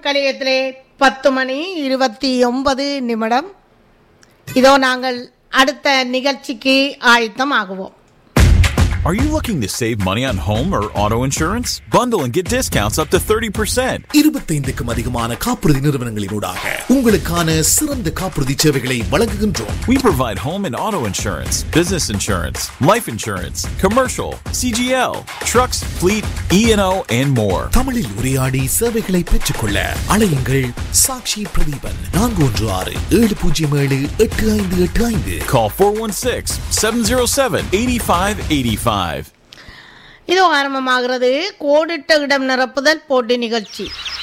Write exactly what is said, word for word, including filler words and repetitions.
கலையத்திலே பத்து மணி இருபத்தி ஒன்பது நிமிடம். இதோ நாங்கள் அடுத்த நிகழ்ச்சிக்கு ஆயத்தம் ஆகுவோம். Are you looking to save money on home or auto insurance? Bundle and get discounts up to thirty percent. இருபத்தைந்துக்கும் அதிகமான காப்புறுதி நிறுவனங்களினூடாக உங்களுக்கான சிறந்த காப்புறுதி சேவைகளை வழங்குகின்றோம். We provide home and auto insurance, business insurance, life insurance, commercial, C G L, trucks, fleet, E and O, and more. தமிழில் உரையாடி சேவைகளை பெற்றுக்கொள்ள அழையுங்கள் சாக்ஷி பிரதீபன் நான்கு ஒன்று ஆறு ஏழு பூஜ்ஜியம் ஏழு எட்டு ஐந்து எட்டு ஐந்து. Call four one six, seven zero seven, eight five eight five. இதோ ஆரம்பமாகிறது கோடிட்ட இடம் நிரப்புதல் போட்டி நிகழ்ச்சி.